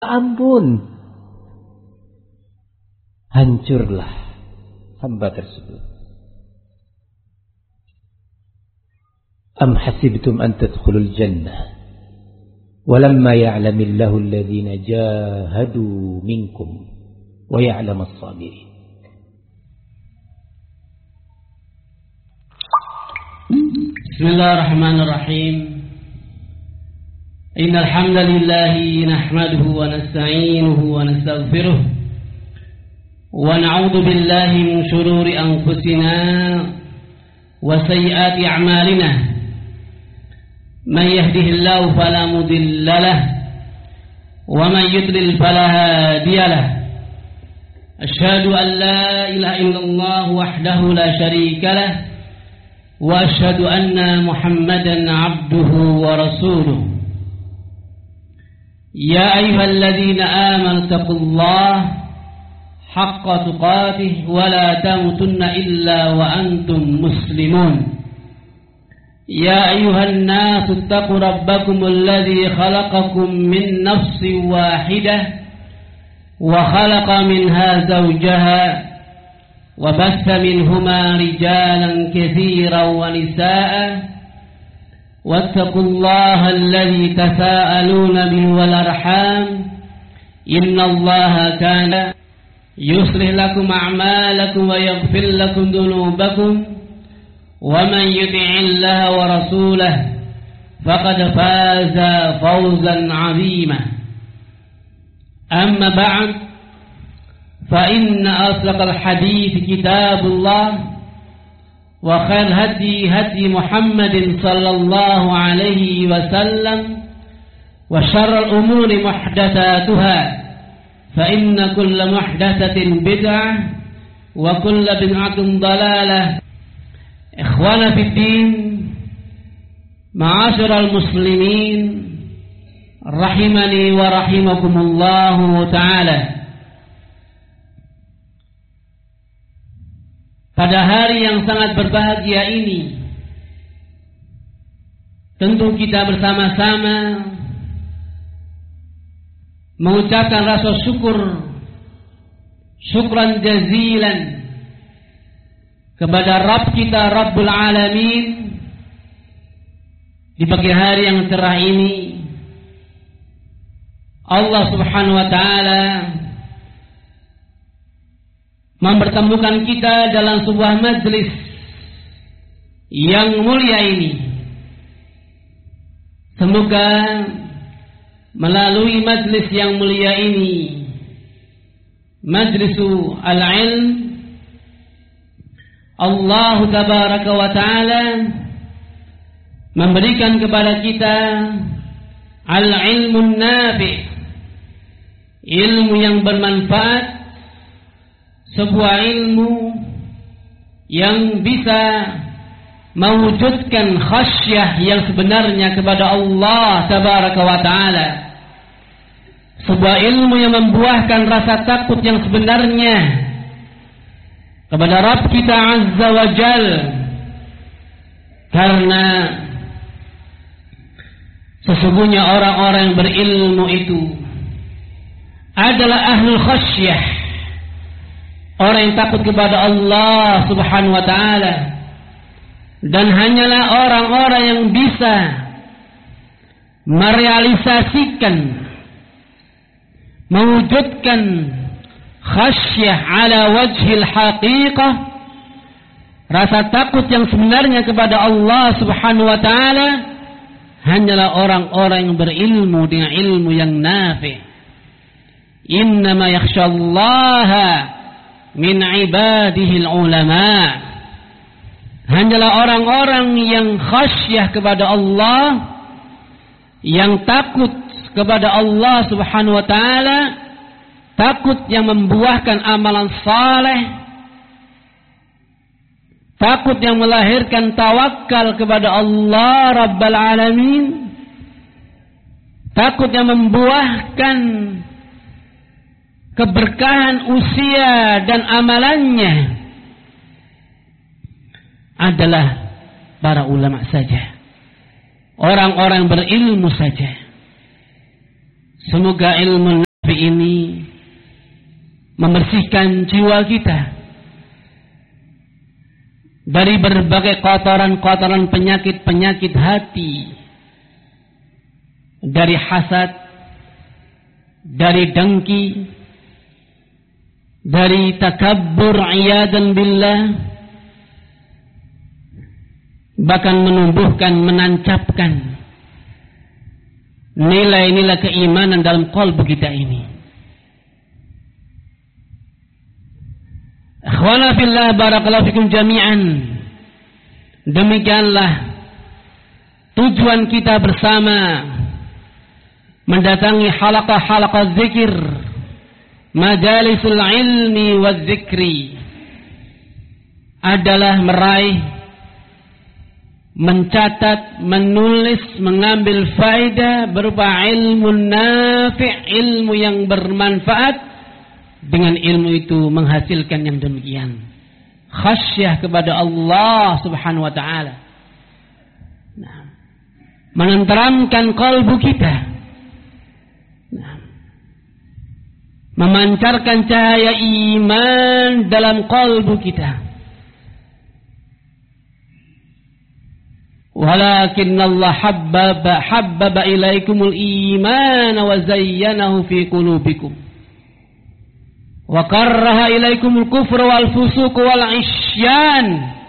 ampun, hancurlah hamba tersebut. Am hasibtum an tadkhulul jannah walamma ya'lamillahu alladhina jahadu minkum wa ya'lamas sabirin. Bismillahirrahmanirrahim. Innal hamdalillahi nahmaduhu wa nasta'inuhu wa nastaghfiruh wa na'udzu billahi min shururi anfusina wa sayyiati a'malina. Man yahdihillahu fala mudilla lahu wa man yudlil fala hadiya lahu. Asyhadu an la ilaha illallah wahdahu la syarika lahu wa asyhadu anna Muhammadan 'abduhu wa rasuluh. Ya ayyuhalladzina amanu taqullaha haqqa tuqatih wa la tamutunna illa wa antum muslimun. Ya ayyuhan nasu taqu rabbakumul ladzi khalaqakum min nafsin wahidah wa khalaqa minha zawjaha wa bassa minhuma rijalan katsiran wa nisaa'a. واتقوا الله الذي تساءلون به والأرحام إن الله كان يصلح لكم أعمالكم ويغفر لكم ذنوبكم ومن يطع الله ورسوله فقد فاز فوزا عظيما. أما بعد فإن أصدق الحديث كتاب الله وخير هدي محمد صلى الله عليه وسلم وشر الأمور محدثاتها فإن كل محدثة بدعة وكل بدعة ضلالة. إخوانا في الدين معاشر المسلمين رحمني ورحمكم الله تعالى. Pada hari yang sangat berbahagia ini, tentu kita bersama-sama mengucapkan rasa syukran jazilan kepada Rabb kita, Rabbul Alamin, di pagi hari yang cerah ini. Allah Subhanahu wa Ta'ala mempertemukan kita dalam sebuah majlis yang mulia ini. Semoga melalui majlis yang mulia ini, majlisu al-ilm, Allah tabaraka wa ta'ala memberikan kepada kita al-ilmun nafi', ilmu yang bermanfaat, sebuah ilmu yang bisa mewujudkan khasyah yang sebenarnya kepada Allah tabaraka wa ta'ala. Sebuah ilmu yang membuahkan rasa takut yang sebenarnya kepada Rabb kita azza wa jal. Karena sesungguhnya orang-orang yang berilmu itu adalah ahlul khasyah, orang yang takut kepada Allah Subhanahu wa ta'ala. Dan hanyalah orang-orang yang bisa merealisasikan, mewujudkan khasyah ala wajhil haqiqah, rasa takut yang sebenarnya kepada Allah Subhanahu wa ta'ala, hanyalah orang-orang yang berilmu dengan ilmu yang nafi'. Innama yakhshallaha min ibadihil ulama. Hanyalah orang-orang yang khasyah kepada Allah, yang takut kepada Allah Subhanahu wa ta'ala, takut yang membuahkan amalan saleh, takut yang melahirkan tawakal kepada Allah Rabbal Alamin, takut yang membuahkan keberkahan usia dan amalannya adalah para ulama saja, orang-orang berilmu saja. Semoga ilmu ini membersihkan jiwa kita dari berbagai kotoran-kotoran penyakit-penyakit hati, dari hasad, dari dengki, dari takabbur, iyadan billah, bahkan menumbuhkan, menancapkan nilai-nilai keimanan dalam qalbu kita ini. Akhwana fillah, barakallahu fikum jami'an. Demikianlah tujuan kita bersama mendatangi halaqah-halaqah zikir, majalisul ilmi wa zikri, adalah meraih, mencatat, menulis, mengambil faedah berupa ilmu nafi', ilmu yang bermanfaat. Dengan ilmu itu menghasilkan yang demikian, khasyah kepada Allah subhanahu wa ta'ala, menenteramkan kalbu kita, memancarkan cahaya iman dalam kalbu kita. Walakin Allah habbaba ilaikumul iman wa zayyanahu fi qulubikum wa karraha ilaikumul kufra wal fusuq wal isyan.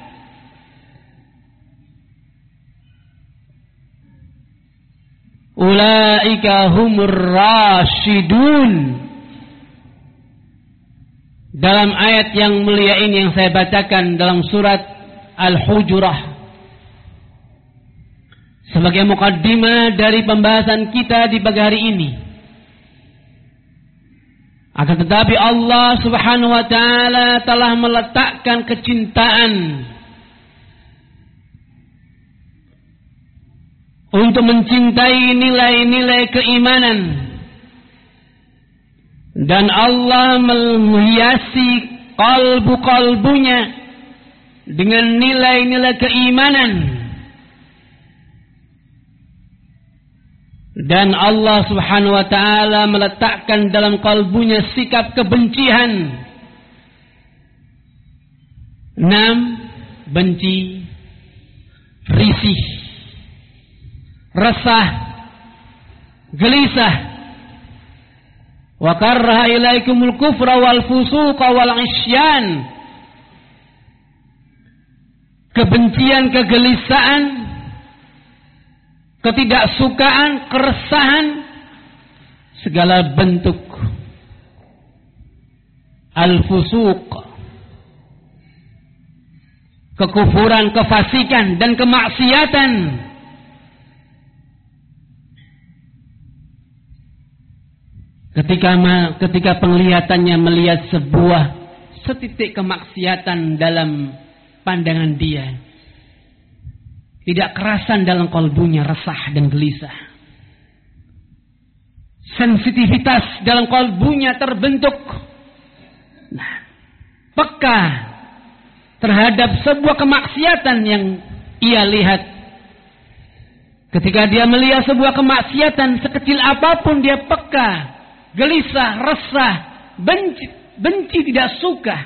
Ulaika humur rasyidun. Dalam ayat yang mulia ini yang saya bacakan dalam surat Al-Hujurah, sebagai mukaddimah dari pembahasan kita di pagi hari ini. Akan tetapi Allah subhanahu wa ta'ala telah meletakkan kecintaan untuk mencintai nilai-nilai keimanan. Dan Allah menghiasi kalbu-kalbunya dengan nilai-nilai keimanan. Dan Allah subhanahu wa ta'ala meletakkan dalam kalbunya sikap kebencian. 6. Benci, risih, resah, gelisah. Wa karraha ilaikumul kufra wal fusuqa wal isyan. Kebencian, kegelisahan, ketidaksukaan, keresahan, segala bentuk al-fusuq, kekufuran, kefasikan dan kemaksiatan. Ketika penglihatannya melihat setitik kemaksiatan dalam pandangan dia, tidak kerasan dalam kalbunya, resah dan gelisah. Sensitivitas dalam kalbunya terbentuk. Peka terhadap sebuah kemaksiatan yang ia lihat. Ketika dia melihat sebuah kemaksiatan sekecil apapun, dia peka, gelisah, resah, benci, tidak suka.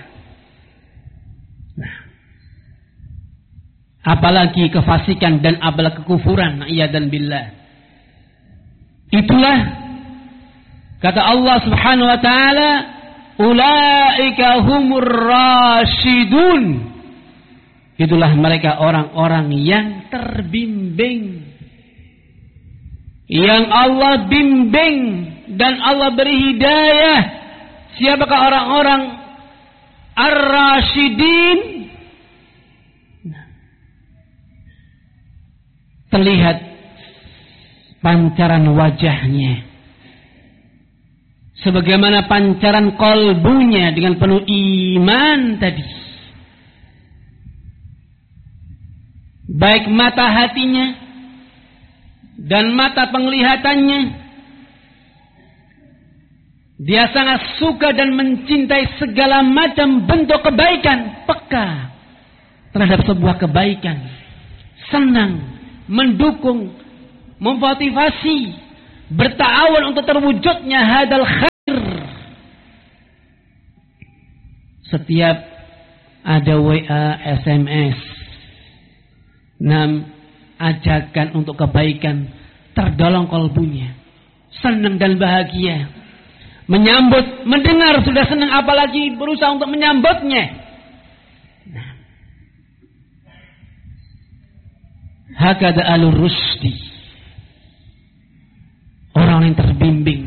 Apalagi kefasikan dan apalagi kekufuran, iyadan billah. Itulah kata Allah subhanahu wa ta'ala, ulaika humur rasyidun. Itulah mereka orang-orang yang terbimbing, yang Allah bimbing dan Allah beri hidayah. Siapakah orang-orang ar-rasyidin? Terlihat pancaran wajahnya, sebagaimana pancaran kalbunya dengan penuh iman tadi. Baik mata hatinya dan mata penglihatannya, dia sangat suka dan mencintai segala macam bentuk kebaikan, peka terhadap sebuah kebaikan, senang, mendukung, memotivasi, berta'awun untuk terwujudnya hadal khair, setiap ada WA, SMS, ajakan untuk kebaikan, terdolong kalbunya, senang dan bahagia, menyambut, mendengar sudah senang, apalagi berusaha untuk menyambutnya. Hakada alur rusdi, orang yang terbimbing.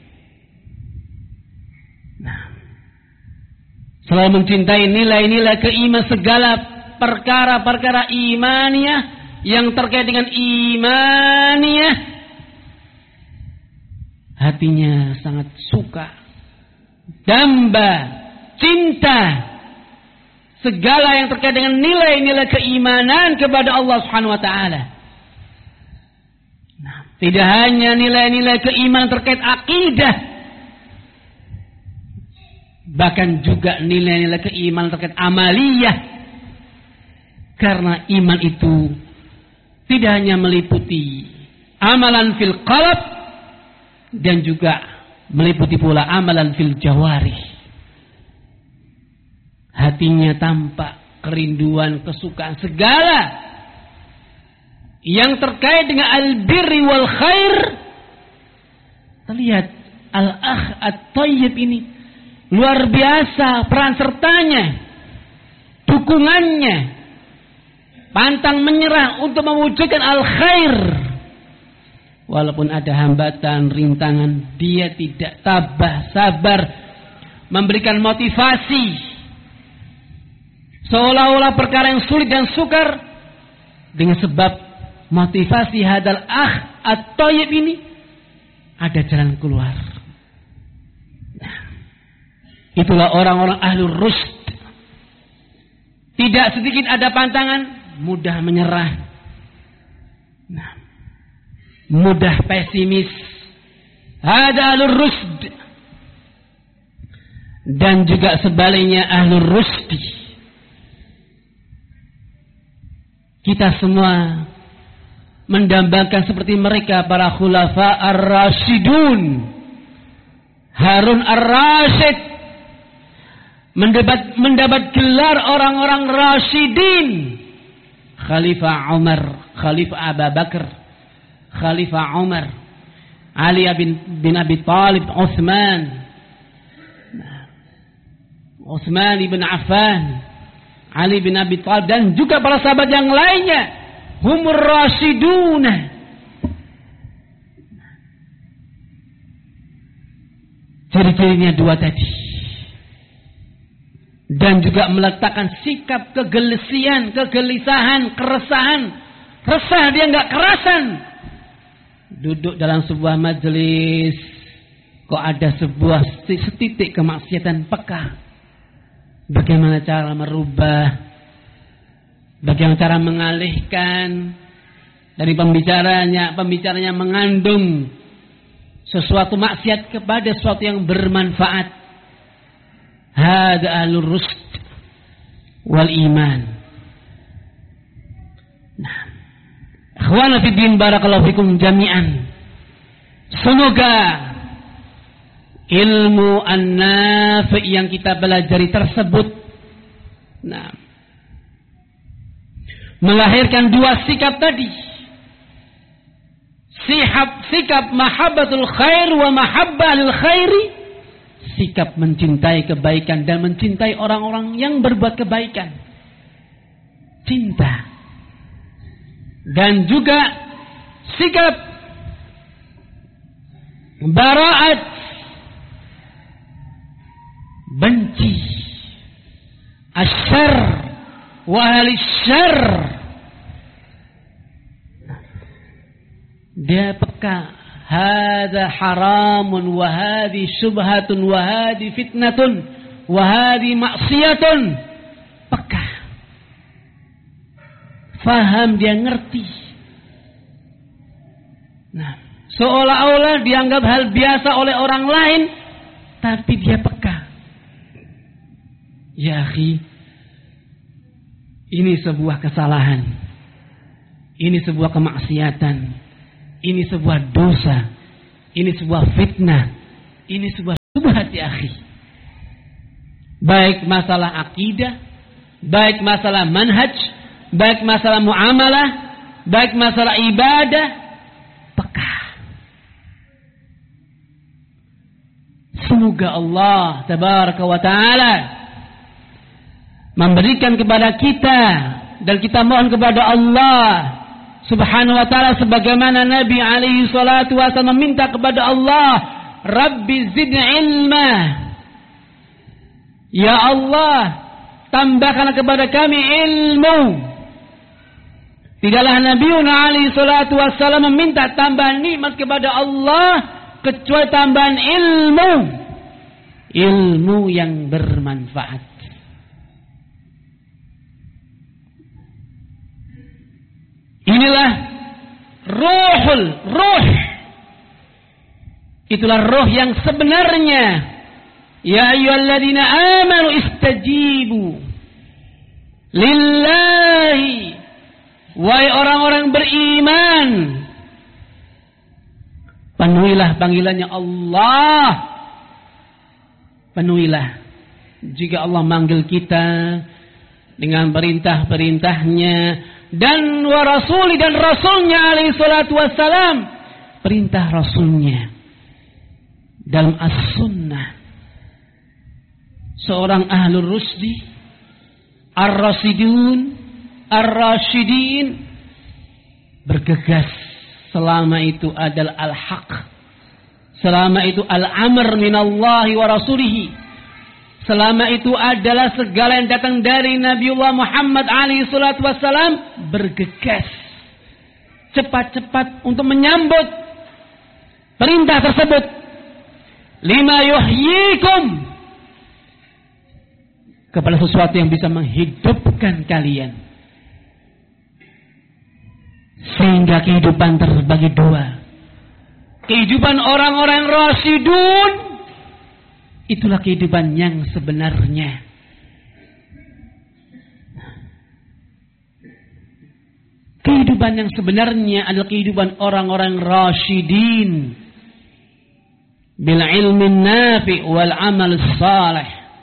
Selalu mencintai nilai-nilai keimanan, segala perkara-perkara imaniyah yang terkait dengan imaniyah, hatinya sangat suka, damba, cinta, segala yang terkait dengan nilai-nilai keimanan kepada Allah Subhanahu wa taala. Tidak hanya nilai-nilai keimanan terkait akidah, bahkan juga nilai-nilai keimanan terkait amaliyah. Karena iman itu tidak hanya meliputi amalan fil qalb, dan juga meliputi pula amalan fil jawarih. Hatinya tampak kerinduan, kesukaan, segala yang terkait dengan al-birri wal khair. Terlihat al-akh at-tayyib ini luar biasa peran sertanya, dukungannya, pantang menyerah untuk mewujudkan al-khair. Walaupun ada hambatan, rintangan, dia tidak tabah, sabar, memberikan motivasi. Seolah-olah perkara yang sulit dan sukar, dengan sebab motivasi hadal akh at-tayyib ini, ada jalan keluar. Nah, itulah orang-orang ahlur rusd. Tidak sedikit ada pantangan, mudah menyerah, nah, mudah pesimis. Hada ahlur rusd. Dan juga sebaliknya ahlur rusdi. Kita semua mendambakan seperti mereka, para khulafa ar-rasyidun. Harun ar-rasyid mendapat gelar orang-orang rasyidin. Khalifah Umar, Khalifah Abu Bakar, Khalifah Umar, Ali bin Abi Talib, Utsman ibn Affan, Ali bin Abi Thalib, dan juga para sahabat yang lainnya, humur rasyiduna. Ciri-cirinya dua tadi. Dan juga meletakkan sikap kegelisahan, keresahan. Resah, dia enggak kerasan. Duduk dalam sebuah majelis, kok ada sebuah setitik kemaksiatan, peka. Bagaimana cara merubah, bagaimana cara mengalihkan dari pembicaranya mengandung sesuatu maksiat kepada sesuatu yang bermanfaat. Hada ahlur rusd wal iman. Nah, ikhwana fi din, barakallahu fikum jami'an. Semoga ilmu an-nafi' yang kita pelajari tersebut, nah, melahirkan dua sikap tadi. Sikap mahabbatul khair wa mahabbah lil khairi. Sikap mencintai kebaikan dan mencintai orang-orang yang berbuat kebaikan. Cinta. Dan juga sikap bara'at, benci asyar wa ahli syar. Dia peka, hadza haramun wa hadhi syubhatun wa hadhi fitnatun wa hadhi maksiyatun. Peka, faham, dia ngerti. Nah, seolah-olah dianggap hal biasa oleh orang lain, tapi dia peka. Ya akhi, ini sebuah kesalahan, ini sebuah kemaksiatan, ini sebuah dosa, ini sebuah fitnah, ini sebuah subhat ya akhi. baik masalah akidah, baik masalah manhaj, baik masalah muamalah, baik masalah ibadah, peka. Semoga Allah tabaraka wa ta'ala memberikan kepada kita, dan kita mohon kepada Allah subhanahu wa ta'ala sebagaimana Nabi alaihi salatu wasallam meminta kepada Allah, Rabbi zidni ilma. Ya Allah, tambahkan kepada kami ilmu. Tidaklah Nabi alaihi salatu wasallam meminta tambahan nikmat kepada Allah kecuali tambahan ilmu. Ilmu yang bermanfaat. Inilah ruh. Itulah roh yang sebenarnya. Ya ayyuhalladzina amanu istajibu lillahi. Wahai orang-orang beriman, penuhilah panggilannya Allah. Penuhilah. Jika Allah manggil kita dengan perintah-perintahnya, dan wa rasuli, dan rasulnya alaihi salatu wassalam, perintah rasulnya dalam as-sunnah. Seorang ahlul rusdi, ar-rasidun, ar-rasyidin bergegas selama itu adalah al-haq, selama itu al-amr minallahi wa rasulihi, selama itu adalah segala yang datang dari Nabiullah Muhammad alaihi salatu wassalam, bergegas cepat-cepat untuk menyambut perintah tersebut. Lima yuhyikum, kepada sesuatu yang bisa menghidupkan kalian, sehingga kehidupan terbagi dua. Kehidupan orang-orang rasyidun, itulah kehidupan yang sebenarnya. Kehidupan yang sebenarnya adalah kehidupan orang-orang rasyidin bil ilmi nafi wal amal salih.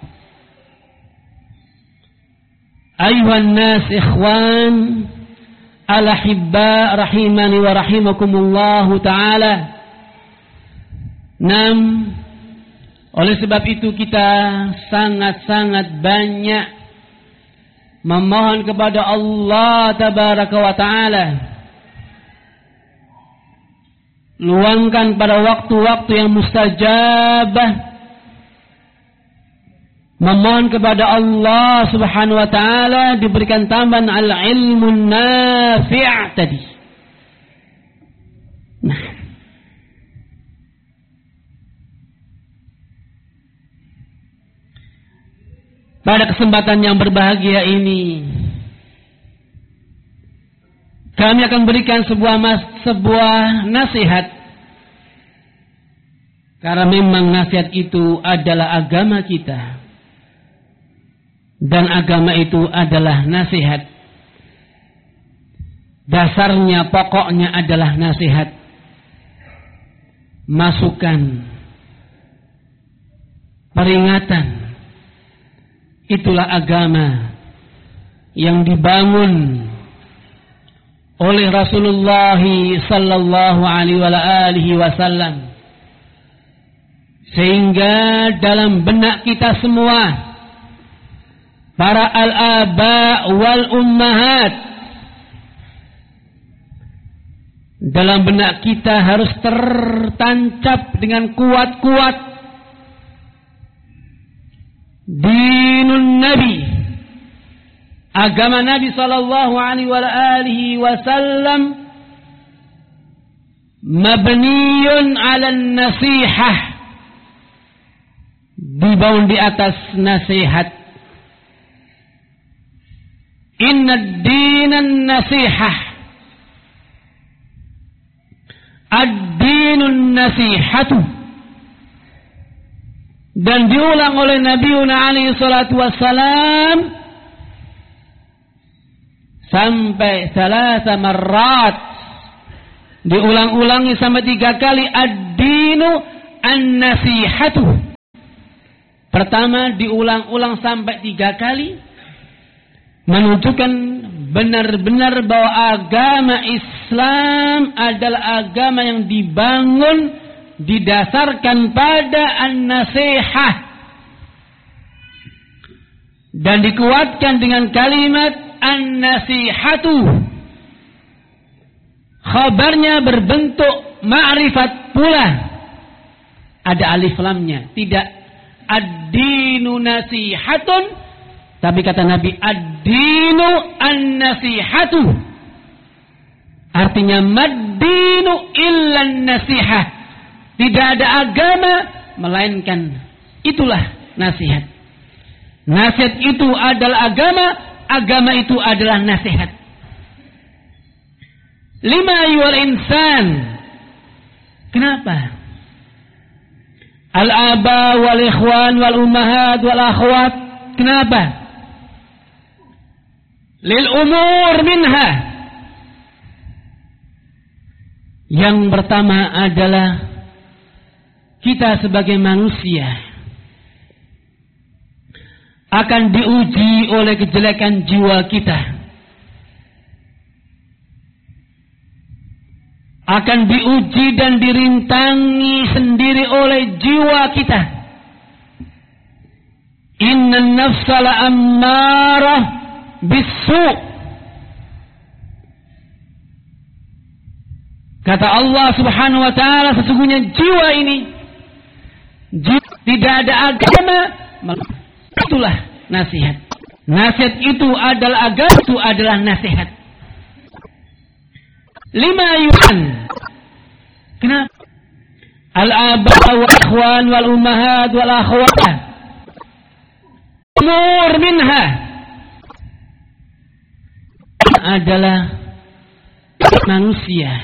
Ayuhan nas ikhwan al-ahibba rahimani wa rahimakumullah ta'ala. Oleh sebab itu kita sangat-sangat banyak memohon kepada Allah tabaraka wa ta'ala. Luangkan pada waktu-waktu yang mustajabah, memohon kepada Allah subhanahu wa ta'ala diberikan tambahan al-ilmun nafi' tadi. Nah, pada kesempatan yang berbahagia ini, kami akan berikan sebuah nasihat. Karena memang nasihat itu adalah agama kita. Dan agama itu adalah nasihat. Dasarnya, pokoknya adalah nasihat. Masukan. Peringatan. Itulah agama yang dibangun oleh Rasulullah sallallahu alaihi wasallam, sehingga dalam benak kita semua, para al-aba wal ummahat, dalam benak kita harus tertancap dengan kuat-kuat dinun Nabi, agama Nabi sallallahu alaihi wasallam, mabniyun 'ala nasihah, dibangun di atas nasihat. Inna ad-dinan nasihah, ad-dinun nasihatu. Dan diulang oleh Nabiuna alaihi salatu wassalam sampai 3 marrat, diulang-ulangi sampai 3 kali. Ad-dinu an-nasihatu, Pertama, diulang-ulang sampai 3 kali, menunjukkan benar-benar bahwa agama Islam adalah agama yang dibangun didasarkan pada an-nasihah, dan dikuatkan dengan kalimat an-nasihatu. Khabarnya berbentuk ma'rifat pula, ada alif lamnya, tidak ad-dinu nasihatun, tapi kata Nabi ad-dinu an-nasihatu. Artinya mad-dinu illan nasihah. Tidak ada agama melainkan itulah nasihat. Nasihat itu adalah agama, agama itu adalah nasihat. Lima yuwal insan. Kenapa? Al-aba wal ikhwan wal ummahat wal akhwat. Kenapa? Lil umur minha. Yang pertama adalah kita sebagai manusia akan diuji oleh kejelekan jiwa kita, akan diuji dan dirintangi sendiri oleh jiwa kita. Innan nafsa la'ammarah bis-su'. Kata Allah Subhanahu wa taala, sesungguhnya jiwa ini tidak ada agama, itulah nasihat. Nasihat itu adalah agama, itu adalah nasihat. 5 yuan. Kenapa? Al-aba wal ikhwan wal ummahat wal akhwat. Umur minha adalah manusia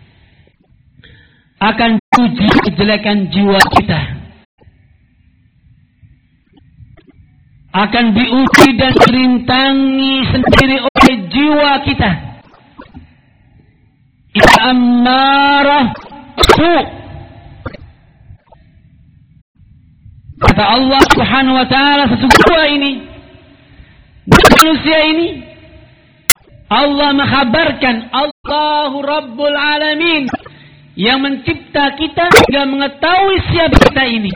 akan diuji kejelekan jiwa kita, akan diuji dan dirintangi sendiri oleh jiwa kita. Ammarah su'. Kata Allah Subhanahu wa taala, sesungguhnya ini manusia ini, Allah menghabarkan Allahu Rabbul Alamin, yang mencipta kita hingga mengetahui siapa kita ini.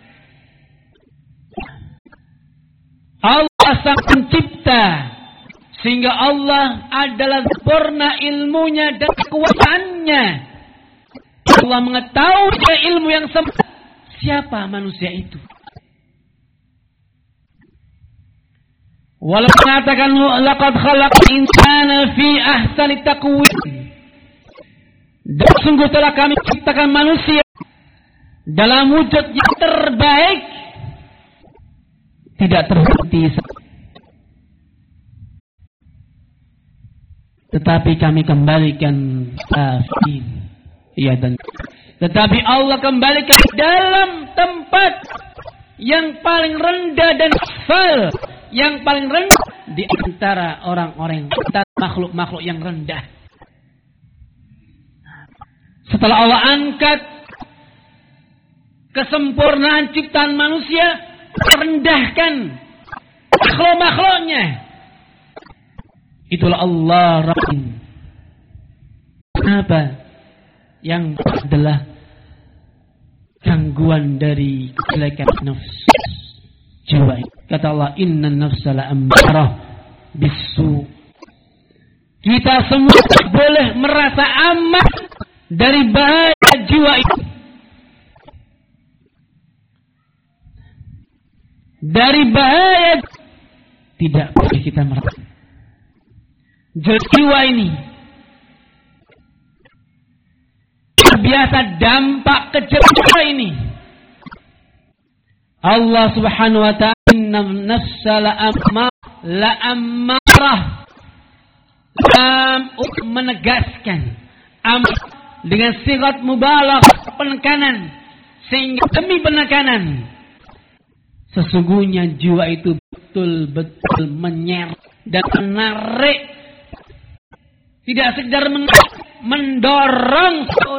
Allah sang pencipta, sehingga Allah adalah sempurna ilmunya dan kekuasaannya. Allah mengetahui ilmu yang sempurna siapa manusia itu. Walau mengatakan laqad khalaqal insana fi ahsani taqwim, dan sungguh telah kami ciptakan manusia dalam wujud yang terbaik, tidak terhenti. Tetapi kami kembalikan kafir. Ya, dan tetapi Allah kembalikan dalam tempat yang paling rendah dan asfal, yang paling rendah di antara orang-orang, antara makhluk-makhluk yang rendah. Setelah Allah angkat kesempurnaan ciptaan manusia, merendahkan makhluk-makhluknya. Itulah Allah Rahim. Kenapa? Yang adalah gangguan dari kejelekan nafs jiwa. Kata Allah, innan nafsa la'ammarah bis-su'. Kita semua boleh merasa aman dari bahaya jiwa itu. Dari bahaya tidak boleh kita merasa. Jiwa ini terbiasa dampak kejelekan ini. Allah Subhanahu wa ta'ala, inna nafsa la'ammarah, menegaskan dengan sigat mubalagh, penekanan, sehingga demi penekanan sesungguhnya jiwa itu betul-betul menyeret dan menarik, tidak sekedar mendorong